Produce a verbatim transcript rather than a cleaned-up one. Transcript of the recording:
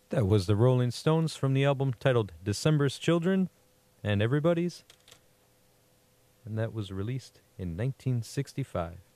That was the Rolling Stones from the album titled December's Children and Everybody's. And that was released in nineteen sixty-five.